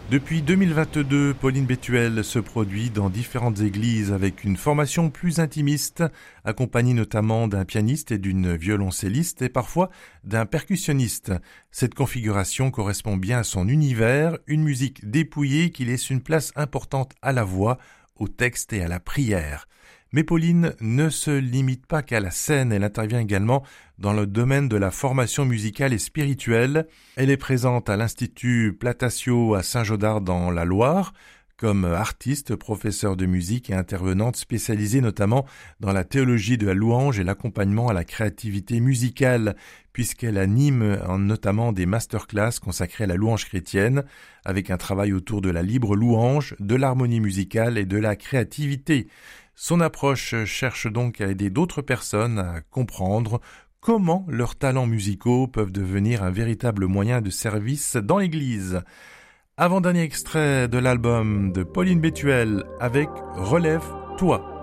Depuis 2022, Pauline Bétuel se produit dans différentes églises avec une formation plus intimiste, accompagnée notamment d'un pianiste et d'une violoncelliste et parfois d'un percussionniste. Cette configuration correspond bien à son univers, une musique dépouillée qui laisse une place importante à la voix, au texte et à la prière. Mais Pauline ne se limite pas qu'à la scène, elle intervient également dans le domaine de la formation musicale et spirituelle. Elle est présente à l'Institut Platatio à Saint-Gaudard dans la Loire, comme artiste, professeure de musique et intervenante spécialisée notamment dans la théologie de la louange et l'accompagnement à la créativité musicale, puisqu'elle anime notamment des masterclass consacrées à la louange chrétienne, avec un travail autour de la libre louange, de l'harmonie musicale et de la créativité. Son approche cherche donc à aider d'autres personnes à comprendre comment leurs talents musicaux peuvent devenir un véritable moyen de service dans l'Église. Avant-dernier extrait de l'album de Pauline Bétuel avec Relève-toi.